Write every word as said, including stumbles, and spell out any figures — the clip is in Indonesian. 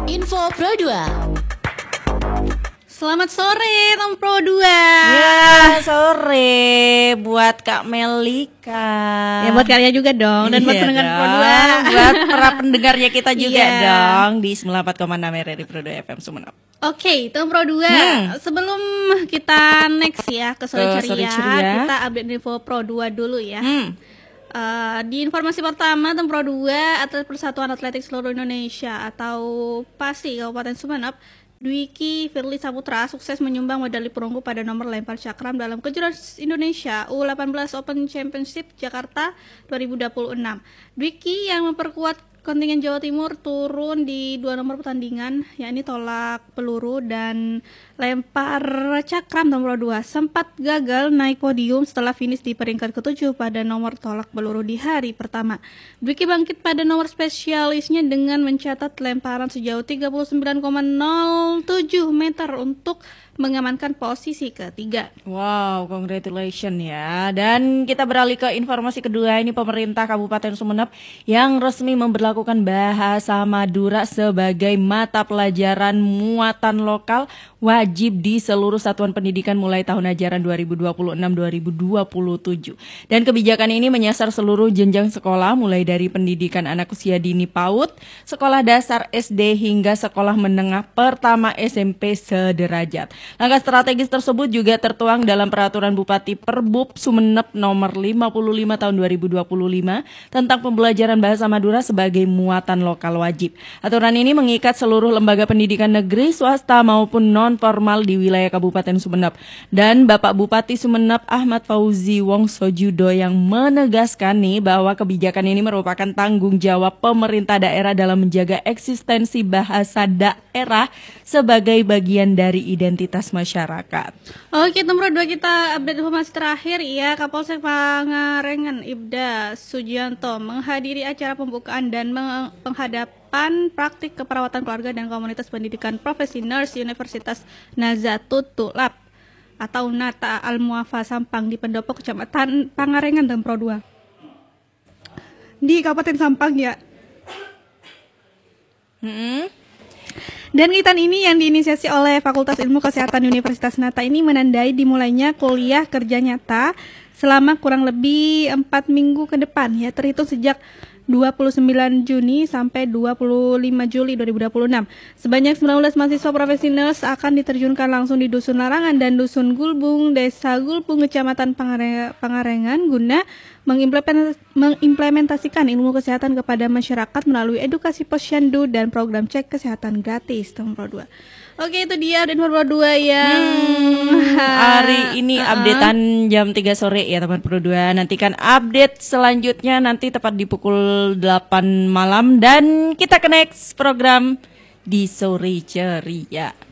Info Pro dua. Selamat sore Tom Pro dua. Ya, sore buat Kak Melika. Ya buat kalian juga dong. Dan iya buat pendengar dong. Pro dua. Buat para pendengarnya kita juga Iya. dong di sembilan puluh empat koma enam R R I Pro dua F M Sumeneb. Oke, okay, Tom Pro dua. Hmm. Sebelum kita next ya ke Sore Ke Sore Ceria, Ceria. kita update info Pro dua dulu ya. Hmm. Uh, di informasi pertama, Tom Pro dua, atlet Persatuan Atletik Seluruh Indonesia atau PASI Kabupaten Sumeneb, Dwiki Firly Saputra sukses menyumbang medali perunggu pada nomor lempar cakram dalam kejuaraan Indonesia U delapan belas Open Championship Jakarta dua ribu dua puluh enam. Dwiki yang memperkuat kontingen Jawa Timur turun di dua nomor pertandingan, yakni tolak peluru dan lempar cakram nomor dua. Sempat gagal naik podium setelah finish di peringkat ketujuh pada nomor tolak peluru di hari pertama. Dwiki bangkit pada nomor spesialisnya dengan mencatat lemparan sejauh tiga puluh sembilan koma nol tujuh meter untuk mengamankan posisi ketiga. Wow, congratulations ya. Dan kita beralih ke informasi kedua, ini pemerintah Kabupaten Sumeneb yang resmi memberlakukan bahasa Madura sebagai mata pelajaran muatan lokal wajib di seluruh satuan pendidikan mulai tahun ajaran dua ribu dua puluh enam dua ribu dua puluh tujuh. Dan kebijakan ini menyasar seluruh jenjang sekolah mulai dari pendidikan anak usia dini PAUD, sekolah dasar S D hingga sekolah menengah pertama S M P sederajat. Langkah strategis tersebut juga tertuang dalam peraturan Bupati Perbub Sumeneb nomor lima puluh lima tahun dua ribu dua puluh lima tentang pembelajaran bahasa Madura sebagai muatan lokal wajib. Aturan ini mengikat seluruh lembaga pendidikan negeri, swasta maupun non-formal di wilayah Kabupaten Sumeneb. Dan Bapak Bupati Sumeneb Ahmad Fauzi Wongsojudo yang menegaskan nih bahwa kebijakan ini merupakan tanggung jawab pemerintah daerah dalam menjaga eksistensi bahasa daerah sebagai bagian dari identitas masyarakat. Oke, nomor dua kita update informasi terakhir ya. Kapolsek Pangarengan Ibda Sujianto menghadiri acara pembukaan dan penghadapan praktik keperawatan keluarga dan komunitas pendidikan profesi nurse Universitas Nazatut Tulab atau Nata Al-Muafa Sampang di Pendopo Kecamatan Pangarengan dan Pro dua di Kabupaten Sampang ya. Hmm. Dan kegiatan ini yang diinisiasi oleh Fakultas Ilmu Kesehatan Universitas Nata ini menandai dimulainya kuliah kerja nyata selama kurang lebih empat minggu ke depan ya, terhitung sejak dua puluh sembilan Juni sampai dua puluh lima Juli dua ribu dua puluh enam. Sebanyak sembilan belas mahasiswa profesi nurse akan diterjunkan langsung di Dusun Larangan dan Dusun Gulbung, Desa Gulbung, Kecamatan Pangarengan guna mengimplementasikan ilmu kesehatan kepada masyarakat melalui edukasi posyandu dan program cek kesehatan gratis tahun Pro dua. Oke, itu dia update Pro dua yang hmm, hari ini uh-uh. updatean jam tiga sore ya teman Pro dua. Nantikan update selanjutnya nanti tepat di pukul delapan malam dan kita ke next program di Sore Ceria.